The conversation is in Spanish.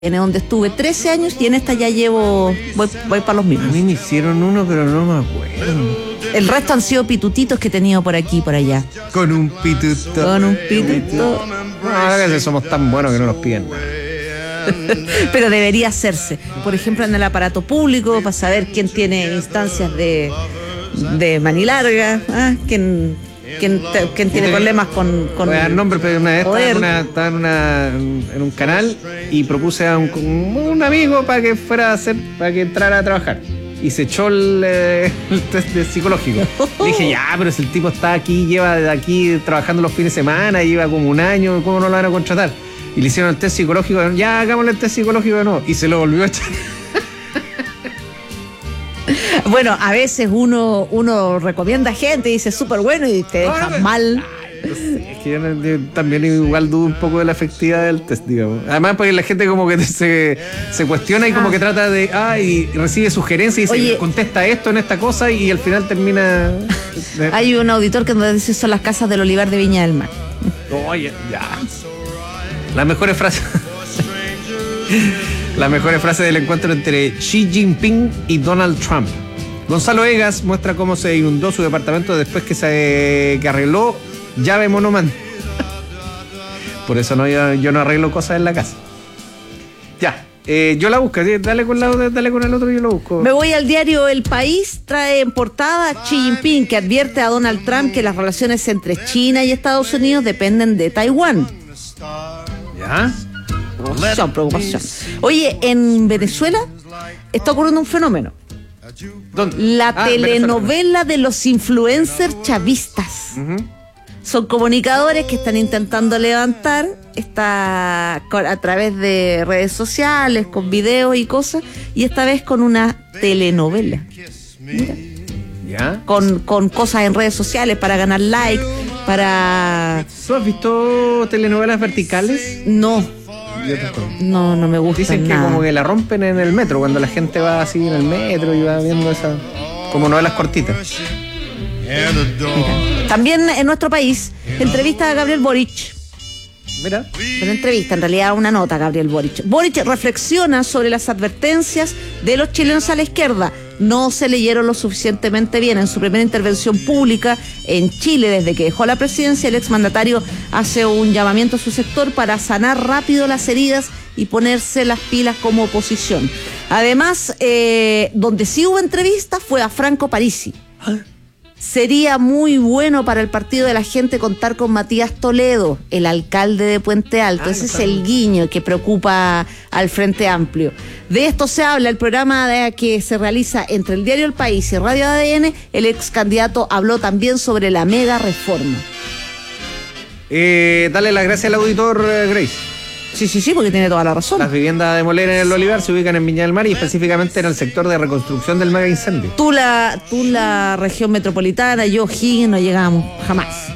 en donde estuve 13 años y en esta ya voy para los A mismos. mí me hicieron uno, pero no me acuerdo. El resto han sido pitutitos que he tenido por aquí y por allá. Con un pituto. Con un pituto. A veces somos tan buenos que no nos piden nada. Pero debería hacerse. Por ejemplo, en el aparato público, para saber quién tiene instancias de manilarga, quién tiene problemas con Voy a dar nombre, pero una vez poder. estaba en un canal y propuse a un amigo para que entrara a trabajar. Y se echó el test psicológico. Dije, ya, pero si el tipo está aquí, lleva de aquí trabajando los fines de semana, lleva como un año, ¿cómo no lo van a contratar? Y le hicieron el test psicológico, ya hagámosle el test psicológico de nuevo. Y se lo volvió a echar. Bueno, a veces uno recomienda gente y dice súper bueno y te deja mal. No sé, es que yo también igual dudo un poco de la efectividad del test, digamos. Además, porque la gente como que se cuestiona y como que trata de... y recibe sugerencias y dice, Oye, contesta esto en esta cosa y al final termina... Hay un auditor que nos dice son las casas del Olivar de Viña del Mar. Oye, ya. Las mejores frases... Las mejores frases del encuentro entre Xi Jinping y Donald Trump. Gonzalo Egas muestra cómo se inundó su departamento después que arregló llave monomán. Por eso yo no arreglo cosas en la casa. Ya, yo la busco. Dale con el otro y yo lo busco. Me voy al diario El País. Trae en portada a Xi Jinping, que advierte a Donald Trump que las relaciones entre China y Estados Unidos dependen de Taiwán. ¿Ya? Preocupación. Oye, en Venezuela está ocurriendo un fenómeno. ¿Dónde? La telenovela de los influencers chavistas. Son comunicadores que están intentando levantar a través de redes sociales, con videos y cosas, y esta vez con una telenovela. Mira. ¿Ya? Con cosas en redes sociales para ganar like, para... ¿Tú has visto telenovelas verticales? No me gusta. Dicen que nada. como que la rompen en el metro, cuando la gente va así en el metro y va viendo esa... como novelas cortitas. Mira. También en nuestro país, entrevista a Gabriel Boric. Mira. Una entrevista, en realidad una nota a Gabriel Boric. Boric reflexiona sobre las advertencias de los chilenos a la izquierda. No se leyeron lo suficientemente bien. En su primera intervención pública en Chile, desde que dejó la presidencia, el exmandatario hace un llamamiento a su sector para sanar rápido las heridas y ponerse las pilas como oposición. Además, donde sí hubo entrevista fue a Franco Parisi. Sería muy bueno para el Partido de la Gente contar con Matías Toledo, el alcalde de Puente Alto. Ese es el guiño que preocupa al Frente Amplio. De esto se habla el programa que se realiza entre el diario El País y Radio ADN. El ex candidato habló también sobre la mega reforma. Dale las gracias al auditor Grace. Sí, porque tiene toda la razón. Las viviendas de Molera en el Olivar se ubican en Viña del Mar y específicamente en el sector de reconstrucción del mega incendio. Tú la región metropolitana, yo Higgins, no llegamos jamás.